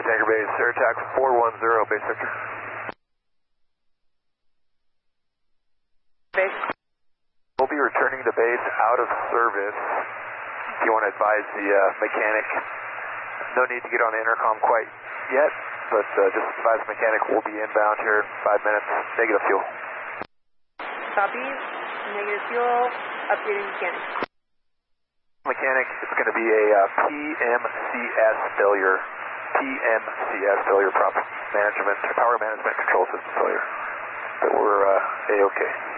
Tanker Base, Air Attack 410, base sector. Base. We'll be returning to base out of service. If you want to advise the mechanic, no need to get on the intercom quite yet, but just advise the mechanic we'll be inbound here in 5 minutes, negative fuel. Copy, negative fuel, updating mechanic. Mechanic, it's going to be a PMCS failure. PMCS failure, power management control system failure. But we're A-OK.